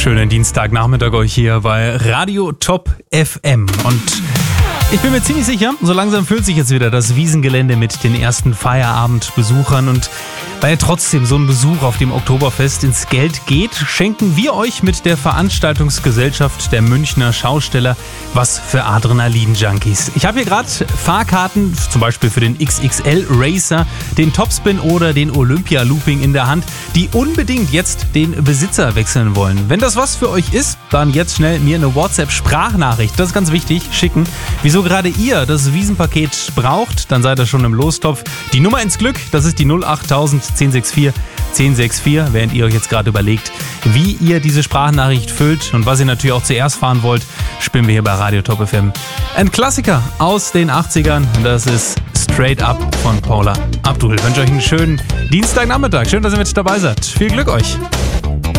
Schönen Dienstagnachmittag euch hier bei Radio Top FM. Und ich bin mir ziemlich sicher, so langsam füllt sich jetzt wieder das Wiesengelände mit den ersten Feierabendbesuchern. Und weil trotzdem so ein Besuch auf dem Oktoberfest ins Geld geht, schenken wir euch mit der Veranstaltungsgesellschaft der Münchner Schausteller was für Adrenalin-Junkies. Ich habe hier gerade Fahrkarten, zum Beispiel für den XXL Racer, den Topspin oder den Olympia Looping in der Hand, die unbedingt jetzt den Besitzer wechseln wollen. Wenn das was für euch ist, dann jetzt schnell mir eine WhatsApp-Sprachnachricht, das ist ganz wichtig, schicken. Wieso gerade ihr das Wiesenpaket braucht, dann seid ihr schon im Lostopf. Die Nummer ins Glück, das ist die 08000 1064 1064, während ihr euch jetzt gerade überlegt, wie ihr diese Sprachnachricht füllt und was ihr natürlich auch zuerst fahren wollt, spielen wir hier bei Radio Top FM. Ein Klassiker aus den 80ern, das ist Straight Up von Paula Abdul. Ich wünsche euch einen schönen Dienstagnachmittag. Schön, dass ihr mit dabei seid. Viel Glück euch.